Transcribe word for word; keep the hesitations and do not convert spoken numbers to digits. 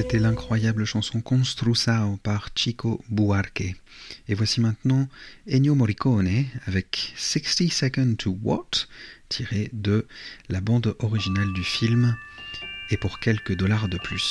C'était l'incroyable chanson Construção par Chico Buarque. Et voici maintenant Ennio Morricone avec sixty Seconds to What, tiré de la bande originale du film Et pour quelques dollars de plus.